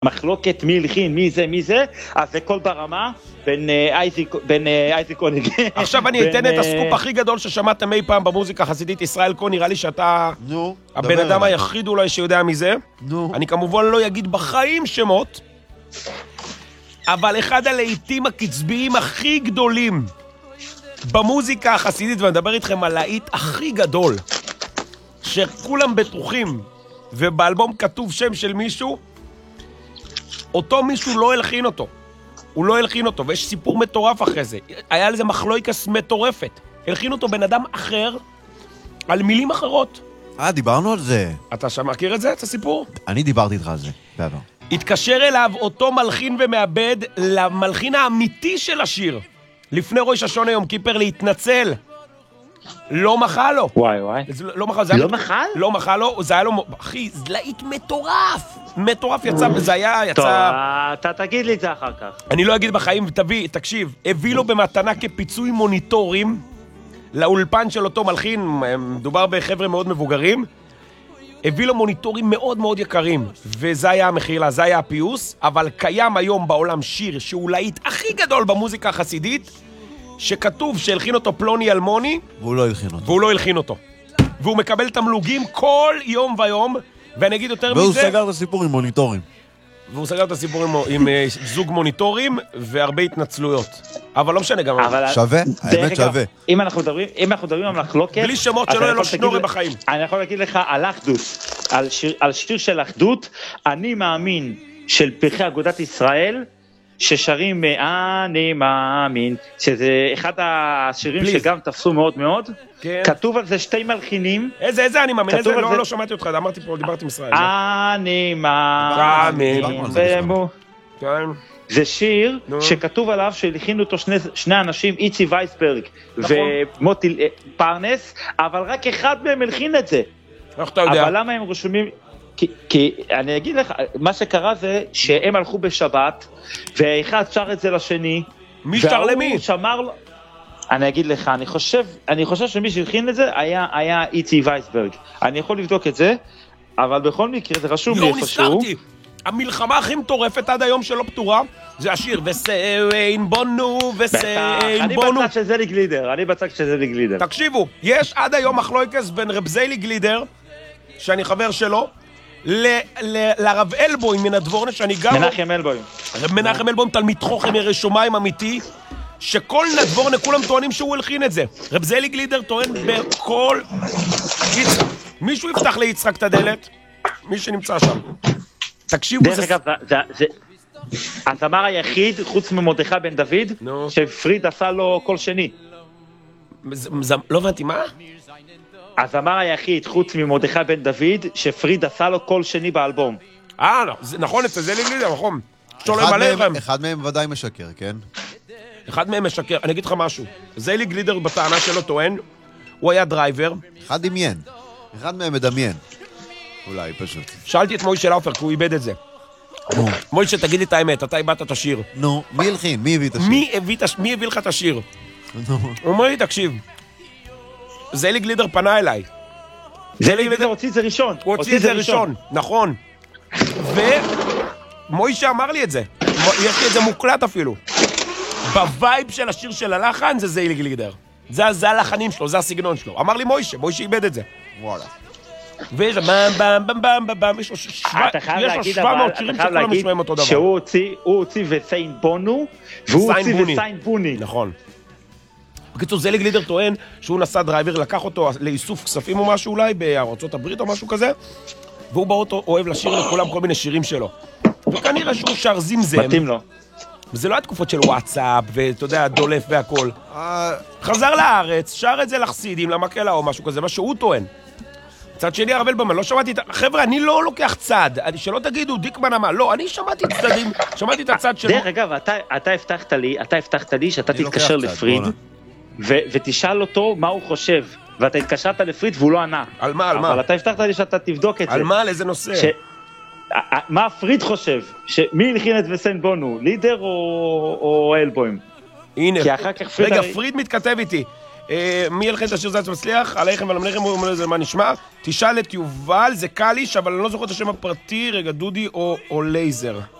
מחלוקת מי הלחין, מי זה, אז זה קול ברמה בין אייזיק קוניג. עכשיו אני אתן את הסקופ הכי גדול ששמעתם אי פעם במוזיקה החסידית. ישראל קון, נראה לי שאתה הבן אדם היחיד אולי שיודע מזה. אני כמובן לא אגיד בחיים שמות, אבל אחד הלהיטים הקצביים הכי גדולים במוזיקה החסידית, ואני מדבר איתכם על להיט הכי גדול שכולם בטוחים ובאלבום כתוב שם של מישהו, אותו מישהו לא הלחין אותו. הוא לא הלחין אותו, ויש סיפור מטורף אחרי זה. היה לזה מחלוקת מטורפת. הלחין אותו בן אדם אחר על מילים אחרות. דיברנו על זה. אתה מכיר את זה, את הסיפור? אני דיברתי איתך על זה, בעבר. התקשר אליו אותו מלחין ומאבד למלחין האמיתי של השיר, לפני ראש השונה יום כיפר, להתנצל. לא מחה לו. וואי. לא מחה? לא מחה? לא מחה לו, זה היה לו, אחי, זה להיט מטורף יצא, זה היה, טוב, אתה תגיד לי את זה אחר כך. אני לא אגיד בחיים, תקשיב, הביא לו במתנה כפיצוי מוניטורים לאולפן של אותו מלחין, מדובר בחבר'ה מאוד מבוגרים, הביא לו מוניטורים מאוד מאוד יקרים, וזה היה המחיר לה, זה היה הפיוס, אבל קיים היום בעולם שיר שהוא להיט הכי גדול במוזיקה החסידית, שכתוב שהלחין אותו פלוני אלמוני, והוא לא הלחין אותו. והוא מקבל תמלוגים כל יום ויום, ואני אגיד יותר מזה... והוא סגר את הסיפור עם מוניטורים. עם זוג מוניטורים והרבה התנצלויות. אבל לא משנה גם... שווה, האמת שווה. אם אנחנו מדברים על מחלוקת... בלי שמות שלא יהיה לו שנורי בחיים. אני יכול להגיד לך על אחדות, על שיר של אחדות, אני מאמין של פרחי אגודת ישראל, ששרים אני מאמין, שזה אחד השירים שגם תפסו מאוד מאוד. כתוב על זה שתי מלחינים. איזה אני מאמין? איזה? לא שמעתי אותך, אמרתי פה, דיברתי עם ישראל. אני מאמין. זה שיר שכתוב עליו שהלחינו אותו שני אנשים, איצי וייסברג ומוטי פרנס, אבל רק אחד מהם הלחין את זה. איך אתה יודע? אבל למה הם רשומים... כי אני אגיד לך, מה שקרה זה שהם הלכו בשבת, והאחד שר את זה לשני. מי שר למי? שמר לו... אני אגיד לך, אני חושב שמי שהלחין את זה היה איצי וייסברג. אני יכול לבדוק את זה, אבל בכל מקרה זה רשום לי איפשהו. נזכרתי. המלחמה הכי מטורפת עד היום שלא פתורה, זה השיר וסיין בונו וסיין בונו. אני בצד שזה לגלידר. תקשיבו, יש עד היום מחלוקת בין רב זיילי גלידר, שאני חבר שלו, לרב אלבוים מן הדבורנה, שאני גם... מנחם אלבוים, תלמיד חוכם ירא שמיים אמיתי, שכל נדבורנה, כולם טוענים שהוא הלחין את זה. רב זיילי גלידר טוען בכל... מישהו יפתח ליצחק את הדלת? מי שנמצא שם. תקשיבו, דרך אגב, זה הזמר היחיד, חוץ ממרדכי בן דוד, שפריד עשה לו קול שני. לא הבנתי, מה? הזמר היחיד, חוץ ממרדכי בן דוד, שפריד עשה לו קול שני באלבום. נכון, את זה לגלידר, נכון. אחד מהם ודאי משקר, כן? אחד מהם משקר, אני אגיד לך משהו. זיילי גלידר בטענה שלו טוען, הוא היה דרייבר. אחד דמיין, אחד מהם מדמיין. אולי פשוט. שאלתי את מוישה לאופר, כי הוא איבד את זה. מוישה, תגיד לי את האמת, אתה איבדת את השיר. נו, מי הלחין? מי הביא את השיר? מי הביא לך את השיר? הוא אומר לי, תקשיב, זיילי גלידר פנה אליי. זיילי גלידר הוציא את זה ראשון. הוא הוציא את זה ראשון, נכון. ומוישה אמר לי את זה. יש לי את זה מוקלט אפילו. בווייב של השיר של הלחן זה זיילי גלידר. זה הלחנים שלו, זה הסגנון שלו. אמר לי מוישה איבד את זה. וואלה. ויש לו במ במ במ במ במ, יש לו 700 שירים שכולם משמעים אותו דבר. שהוא הוציא וסיין בונו, והוא הוציא וסיין בוני. נכון. בקיצור, זיילי גלידר טוען שהוא נסע דרייבר, לקח אותו לאיסוף כספים או משהו אולי, בארצות הברית או משהו כזה, והוא באוטו אוהב לשיר לכולם כל מיני שירים שלו. וכנראה שהוא שר זמזם. מתאים לו. וזה לא התקופות של וואטסאפ, ואתה יודע, דולף והכל. חזר לארץ, שר את זה לחסידים, למקהלה או משהו כזה, מה שהוא טוען. צד שני הרב אלבוים, לא שמעתי את... חבר'ה, אני לא לוקח צד, שלא תגידו, דיקמן אמר, לא, אני שמעתי צדדים, שמעתי את הצד שלו. דרך אגב, אתה הבטחת לי שאתה תתקשר לפריד, ותשאל אותו מה הוא חושב, ואתה התקשרת לפריד והוא לא ענה. על מה? אבל אתה הבטחת לי שאתה תבדוק את זה. על מה? על איזה נושא? מה פריד חושב? מי הלחין את וסיין בונו? לידר או אלבוים? הנה, רגע, פריד מתכתב איתי. מי ילחן את השיר זץ מצליח? עליכם ועל המלכם, הוא אומר לזה מה נשמע? תשאל את יובל, זה קליש, אבל אני לא זוכר את השם הפרטי, רגע, דודי או לייזר.